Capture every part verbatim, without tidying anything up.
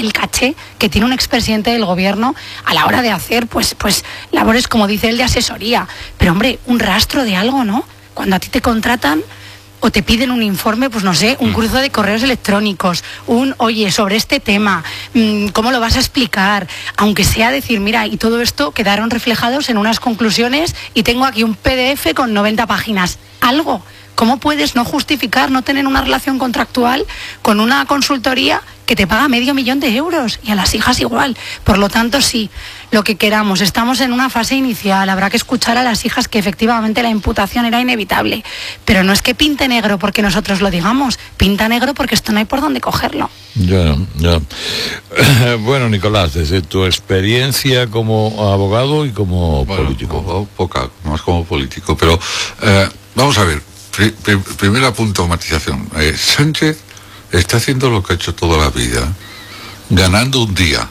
el caché que tiene un expresidente del gobierno a la hora de hacer, pues, pues labores, como dice él, de asesoría. Pero, hombre, un rastro de algo, ¿no? Cuando a ti te contratan o te piden un informe, pues no sé, un cruce de correos electrónicos, un, oye, sobre este tema, ¿cómo lo vas a explicar? Aunque sea decir, mira, y todo esto quedaron reflejados en unas conclusiones y tengo aquí un P D F con noventa páginas. Algo. ¿Cómo puedes no justificar, no tener una relación contractual con una consultoría que te paga medio millón de euros? Y a las hijas igual. Por lo tanto, sí, lo que queramos. Estamos en una fase inicial. Habrá que escuchar a las hijas que efectivamente la imputación era inevitable. Pero no es que pinte negro porque nosotros lo digamos. Pinta negro porque esto no hay por dónde cogerlo. Ya, ya. Bueno, Nicolás, desde tu experiencia como abogado y como bueno, político. Como, poca, más como político. Pero eh, vamos a ver. Pri, pri, primera punto, matización. Eh, Sánchez está haciendo lo que ha hecho toda la vida, ganando un día.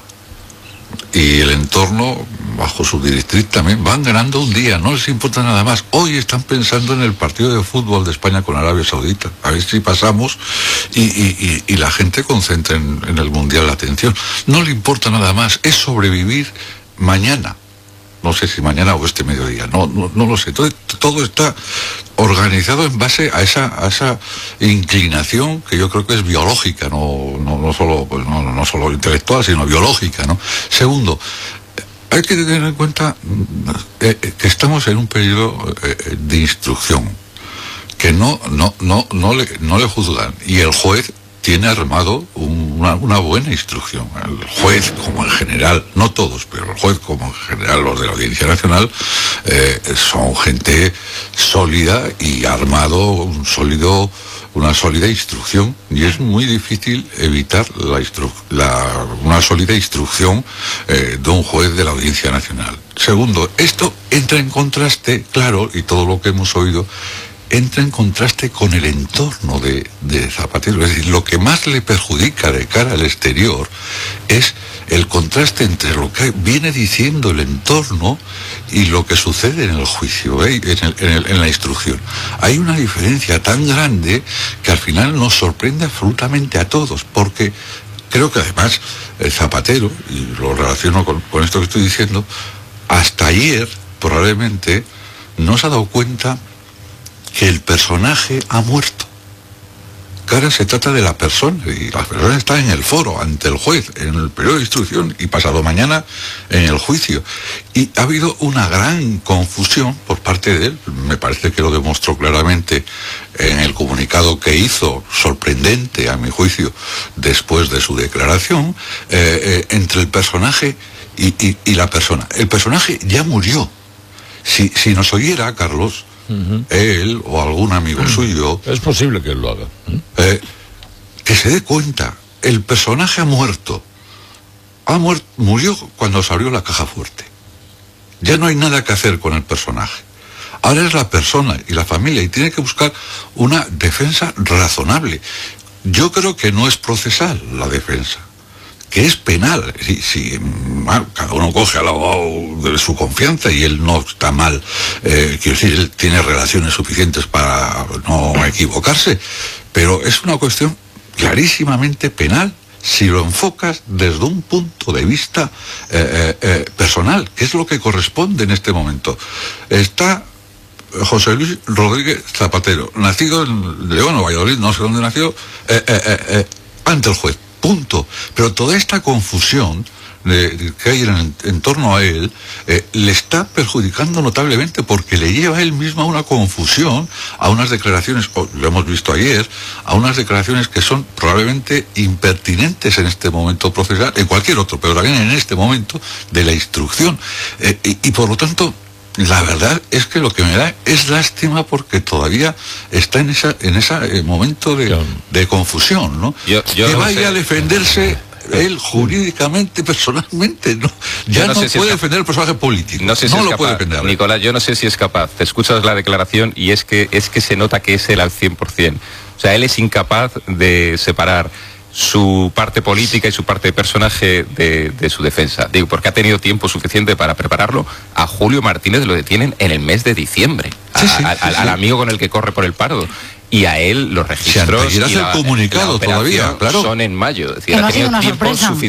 Y el entorno, bajo su directriz, también van ganando un día, no les importa nada más. Hoy están pensando en el partido de fútbol de España con Arabia Saudita. A ver si pasamos y, y, y, y la gente concentra en, en el Mundial la atención. No le importa nada más, es sobrevivir mañana. No sé si mañana o este mediodía, no, no, no lo sé. Todo, todo está organizado en base a esa, a esa inclinación que yo creo que es biológica, no, no, no solo, pues no, no solo intelectual, sino biológica, ¿no? Segundo, hay que tener en cuenta eh, que estamos en un periodo eh, de instrucción, que no, no, no, no le, no le juzgan, y el juez tiene armado un, una, una buena instrucción. El juez, como en general, no todos, pero el juez, como en general los de la Audiencia Nacional, eh, son gente sólida y armado un sólido, una sólida instrucción, y es muy difícil evitar la, instru la una sólida instrucción eh, de un juez de la Audiencia Nacional. Segundo, esto entra en contraste, claro, y todo lo que hemos oído, entra en contraste con el entorno de, de Zapatero. Es decir, lo que más le perjudica de cara al exterior es el contraste entre lo que viene diciendo el entorno y lo que sucede en el juicio, ¿eh? en, el, en, el, en la instrucción. Hay una diferencia tan grande que al final nos sorprende absolutamente a todos, porque creo que además el Zapatero, y lo relaciono con, con esto que estoy diciendo, hasta ayer probablemente no se ha dado cuenta que el personaje ha muerto. Que ahora se trata de la persona, y la persona está en el foro, ante el juez, en el periodo de instrucción, y pasado mañana en el juicio. Y ha habido una gran confusión por parte de él, me parece que lo demostró claramente en el comunicado que hizo, sorprendente a mi juicio, después de su declaración, eh, eh, entre el personaje y, y, y la persona. El personaje ya murió. Si, si nos oyera, Carlos, Uh-huh. él o algún amigo uh-huh. suyo, es posible que él lo haga, ¿eh? Eh, que se dé cuenta, el personaje ha muerto, ha muerto, murió cuando se abrió la caja fuerte. Ya no hay nada que hacer con el personaje. Ahora es la persona y la familia, y tiene que buscar una defensa razonable. Yo creo que no es procesal la defensa, que es penal. Si, si bueno, cada uno coge al abogado de su confianza y él no está mal, eh, quiero decir, él tiene relaciones suficientes para no equivocarse, pero es una cuestión clarísimamente penal si lo enfocas desde un punto de vista eh, eh, personal, que es lo que corresponde en este momento. Está José Luis Rodríguez Zapatero, nacido en León o Valladolid, no sé dónde nació, eh, eh, eh, eh, ante el juez. Punto. Pero toda esta confusión de, de, que hay en, en torno a él eh, le está perjudicando notablemente, porque le lleva a él mismo a una confusión, a unas declaraciones, oh, lo hemos visto ayer, a unas declaraciones que son probablemente impertinentes en este momento procesal, en cualquier otro, pero también en este momento de la instrucción. Eh, y, y por lo tanto, la verdad es que lo que me da es lástima, porque todavía está en esa en ese momento de, de confusión, ¿no? Yo, yo que no vaya sé. a defenderse él jurídicamente, personalmente, ¿no? Ya no, no sé puede si defender el personaje político. No sé si no es lo capaz, puede defender. Nicolás, yo no sé si es capaz. Te escuchas la declaración y es que es que se nota que es él al cien por cien. O sea, él es incapaz de separar su parte política y su parte de personaje de, de su defensa. Digo, porque ha tenido tiempo suficiente para prepararlo. A Julio Martínez lo detienen en el mes de diciembre. Sí, sí, a, a, sí, al, sí. al amigo con el que corre por el Pardo. Y a él los registros si y la, el comunicado la todavía, claro, son en mayo. Es decir, que no ha tenido ha sido una tiempo sorpresa. suficiente